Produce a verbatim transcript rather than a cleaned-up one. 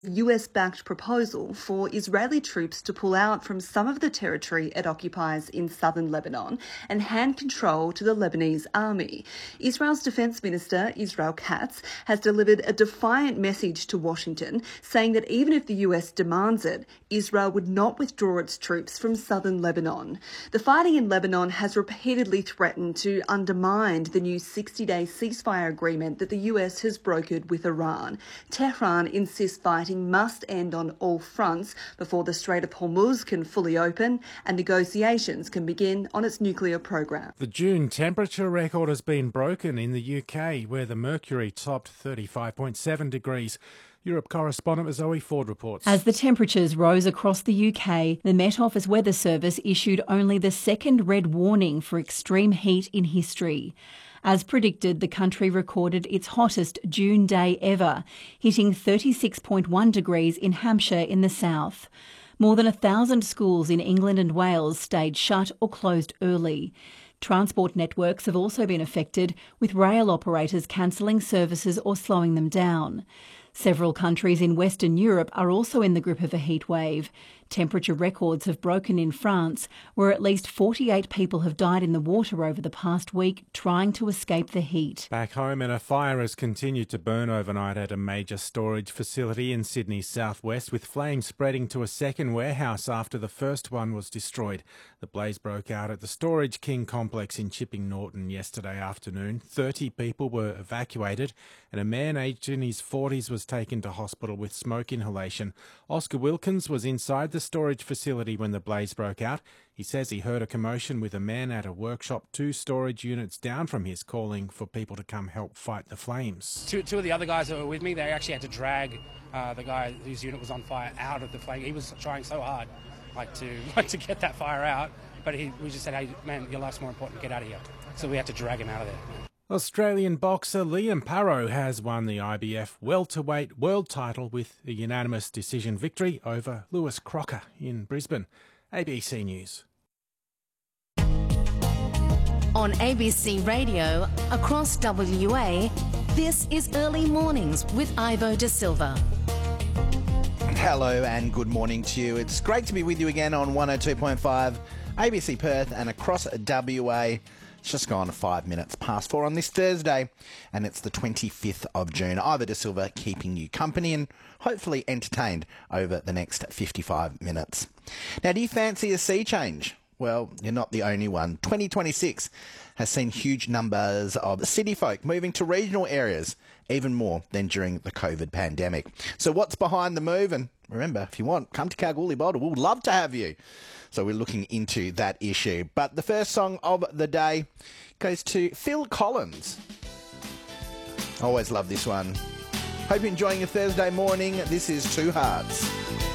U S-backed proposal for Israeli troops to pull out from some of the territory it occupies in southern Lebanon and hand control to the Lebanese army. Israel's Defence Minister, Israel Katz, has delivered a defiant message to Washington, saying that even if the U S demands it, Israel would not withdraw its troops from southern Lebanon. The fighting in Lebanon has repeatedly threatened to undermine the new sixty-day ceasefire agreement that the U S has brokered with Iran. Tehran insists fighting must end on all fronts before the Strait of Hormuz can fully open and negotiations can begin on its nuclear program. The June temperature record has been broken in the U K, where the mercury topped thirty-five point seven degrees. Europe correspondent Zoe Ford reports. As the temperatures rose across the U K, the Met Office Weather Service issued only the second red warning for extreme heat in history. As predicted, the country recorded its hottest June day ever, hitting thirty-six point one degrees in Hampshire in the south. More than a thousand schools in England and Wales stayed shut or closed early. Transport networks have also been affected, with rail operators cancelling services or slowing them down. Several countries in Western Europe are also in the grip of a heat wave. Temperature records have broken in France, where at least forty-eight people have died in the water over the past week trying to escape the heat. Back home, and a fire has continued to burn overnight at a major storage facility in Sydney's southwest, with flames spreading to a second warehouse after the first one was destroyed. The blaze broke out at the Storage King complex in Chipping Norton yesterday afternoon. thirty people were evacuated, and a man aged in his forties was taken to hospital with smoke inhalation. Oscar Wilkins was inside the storage facility when the blaze broke out. He says he heard a commotion with a man at a workshop two storage units down from his, calling for people to come help fight the flames. Two, two of the other guys that were with me, they actually had to drag uh, the guy whose unit was on fire out of the flame. He was trying so hard like to like to get that fire out, but he, we just said, hey, man, your life's more important, get out of here. So we had to drag him out of there. Australian boxer Liam Parrow has won the I B F welterweight world title with a unanimous decision victory over Lewis Crocker in Brisbane. A B C News. On A B C Radio, across W A, this is Early Mornings with Ivo De Silva. Hello and good morning to you. It's great to be with you again on one oh two point five A B C Perth and across W A. It's just gone five minutes past four on this Thursday, and it's the twenty-fifth of June. Ivo De Silva keeping you company and hopefully entertained over the next fifty-five minutes. Now, do you fancy a sea change? Well, you're not the only one. twenty twenty-six has seen huge numbers of city folk moving to regional areas, even more than during the COVID pandemic. So what's behind the move? And remember, if you want, come to Kalgoorlie Boulder. We'd love to have you. So we're looking into that issue. But the first song of the day goes to Phil Collins. Always love this one. Hope you're enjoying your Thursday morning. This is Two Hearts.